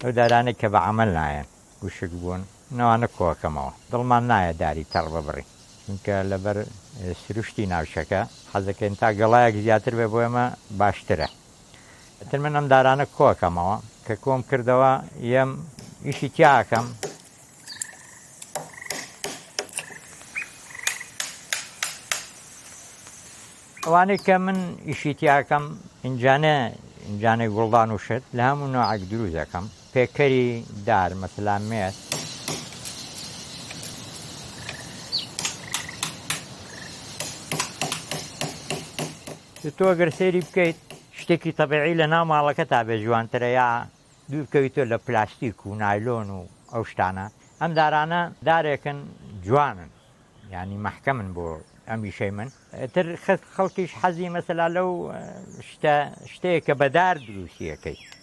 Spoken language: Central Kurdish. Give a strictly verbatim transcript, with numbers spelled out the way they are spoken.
ئەو دارانێک کە بە عەمەل نایەن گوشک بوون نەوانە کۆکەمەوە دڵمان نایە داری تەڕ ببڕی چونکە لەبەر سروشتی ناوچەکە حەزەکەین تا گەڵایەک زیاتر بێ بۆ ئێمە باشترە. ئەتر من ئەم دارانە کۆکەمەوە کە کۆم کردەوە یەم ئیشی تیاکەم ئەوانەی کە من ئیشی تیاکەم ئینجانە ئینجانەی گوڵدان و شت لە هەموو نۆعێک دروست دەکەم پێکەری دار مەسەلا مێس تۆ ئەگەر سەیری بکەیت شتێکی تەبیعی لە ناو ماڵەکە تا بێ جوانترە یا دوور بکەویتۆ لە پلاستیک و نایلۆن و ئەو شتانە ئەم دارانە دارێکن جوانن ینی مەحکەمن بۆ ئەم ئیشەی من تر خەڵکیش حەزی مەسەلا لەو شتەیە کە بەدار دروستیەکەی